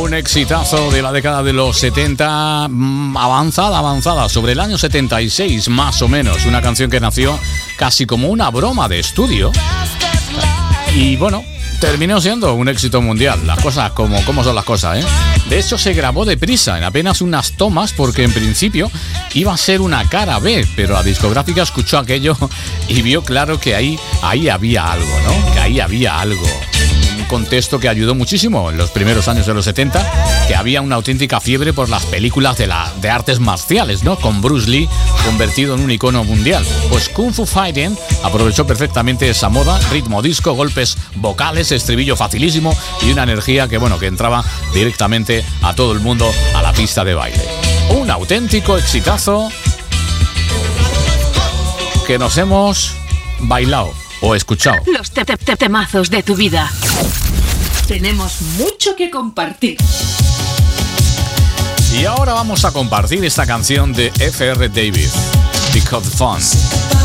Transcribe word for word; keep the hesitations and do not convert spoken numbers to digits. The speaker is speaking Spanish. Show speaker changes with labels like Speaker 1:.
Speaker 1: Un exitazo de la década de los setenta, avanzada, avanzada, sobre el año setenta y seis más o menos. Una canción que nació casi como una broma de estudio. Y bueno, terminó siendo un éxito mundial. Las cosas como, como son las cosas, ¿eh? De hecho, se grabó deprisa, en apenas unas tomas, porque en principio iba a ser una cara B, pero la discográfica escuchó aquello y vio claro que ahí, ahí había algo, ¿no? Que ahí había algo. Un contexto que ayudó muchísimo en los primeros años de los setenta, que había una auténtica fiebre por las películas de, la, de artes marciales, ¿no? Con Bruce Lee convertido en un icono mundial. Pues Kung Fu Fighting aprovechó perfectamente esa moda, ritmo disco, golpes vocales, estribillo facilísimo y una energía que, bueno, que entraba directamente a todo el mundo a la pista de baile. Un auténtico exitazo que nos hemos bailado o escuchado.
Speaker 2: Los te te te temazos de tu vida. Tenemos mucho que compartir.
Speaker 1: Y ahora vamos a compartir esta canción de F R David, Because Fun.